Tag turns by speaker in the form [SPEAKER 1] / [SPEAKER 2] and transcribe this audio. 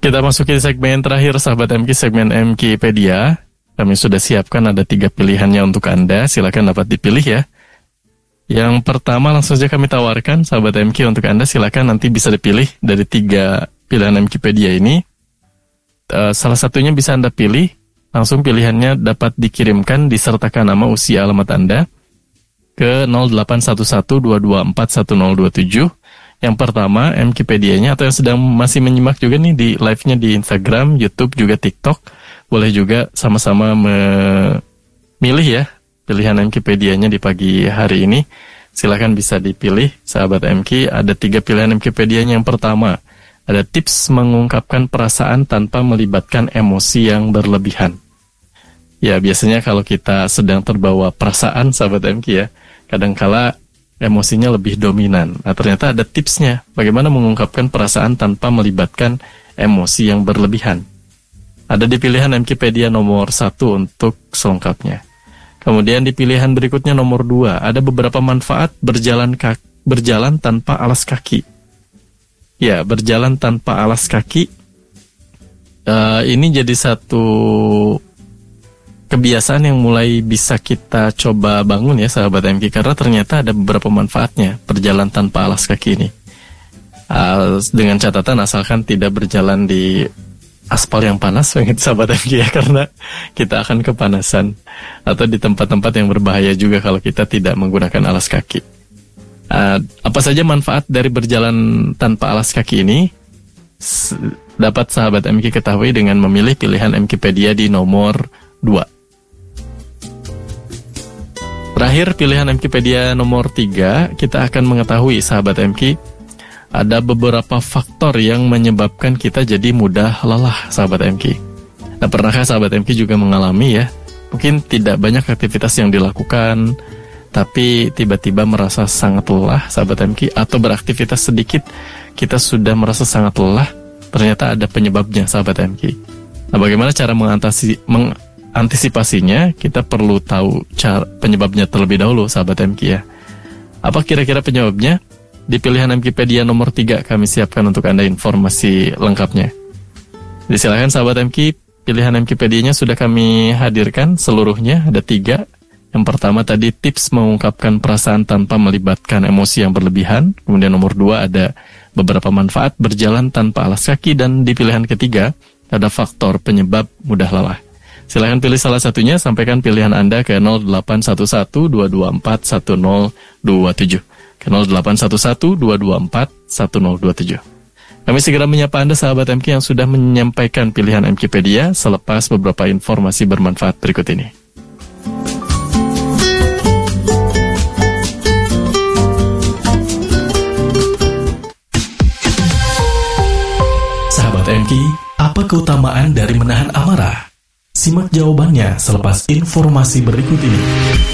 [SPEAKER 1] Kita masuki segmen terakhir, sahabat MK, segmen MKpedia. Kami sudah siapkan ada 3 pilihannya untuk Anda. Silakan dapat dipilih ya. Yang pertama langsung saja kami tawarkan, sahabat MK, untuk Anda. Silakan nanti bisa dipilih dari 3 pilihan MKpedia ini. Salah satunya bisa Anda pilih. Langsung pilihannya dapat dikirimkan disertakan nama, usia, alamat Anda ke 0811-224-1027. Yang pertama, MKpedia-nya, atau yang sedang masih menyimak juga nih di live-nya di Instagram, YouTube, juga TikTok, boleh juga sama-sama memilih ya pilihan MKpedia-nya di pagi hari ini. Silakan bisa dipilih, sahabat MK. Ada 3 pilihan MKpedia-nya. Yang pertama, ada tips mengungkapkan perasaan tanpa melibatkan emosi yang berlebihan. Ya, biasanya kalau kita sedang terbawa perasaan, sahabat MK ya, kadangkala emosinya lebih dominan. Nah, ternyata ada tipsnya, bagaimana mengungkapkan perasaan tanpa melibatkan emosi yang berlebihan. Ada di pilihan MKpedia nomor 1 untuk selengkapnya. Kemudian di pilihan berikutnya nomor 2, ada beberapa manfaat berjalan tanpa alas kaki. Ya, berjalan tanpa alas kaki. Ini jadi satu kebiasaan yang mulai bisa kita coba bangun ya, sahabat MK, karena ternyata ada beberapa manfaatnya berjalan tanpa alas kaki ini. Dengan catatan asalkan tidak berjalan di aspal yang panas, sahabat MK ya, karena kita akan kepanasan, atau di tempat-tempat yang berbahaya juga kalau kita tidak menggunakan alas kaki. Apa saja manfaat dari berjalan tanpa alas kaki ini? Dapat sahabat MK ketahui dengan memilih pilihan MKpedia di nomor 2. Terakhir, pilihan MKpedia nomor 3, kita akan mengetahui, sahabat MK, ada beberapa faktor yang menyebabkan kita jadi mudah lelah, sahabat MK. Nah, pernahkah sahabat MK juga mengalami ya, mungkin tidak banyak aktivitas yang dilakukan, tapi tiba-tiba merasa sangat lelah, sahabat MK, atau beraktivitas sedikit, kita sudah merasa sangat lelah, ternyata ada penyebabnya, sahabat MK. Nah, bagaimana cara mengantisipasinya? Kita perlu tahu penyebabnya terlebih dahulu, sahabat MK ya. Apa kira-kira penyebabnya? Di pilihan MKpedia nomor 3 kami siapkan untuk Anda informasi lengkapnya. Silakan sahabat MK, pilihan MKpedia-nya sudah kami hadirkan seluruhnya, ada 3. Yang pertama tadi tips mengungkapkan perasaan tanpa melibatkan emosi yang berlebihan. Kemudian nomor 2 ada beberapa manfaat berjalan tanpa alas kaki. Dan di pilihan ketiga ada faktor penyebab mudah lelah. Silahkan pilih salah satunya, sampaikan pilihan Anda ke 0811-224-1027. Ke 0811-224-1027. Kami segera menyapa Anda, sahabat MK, yang sudah menyampaikan pilihan MKpedia selepas beberapa informasi bermanfaat berikut ini.
[SPEAKER 2] Sahabat MK, apa keutamaan dari menahan amarah? Simak jawabannya selepas informasi berikut ini.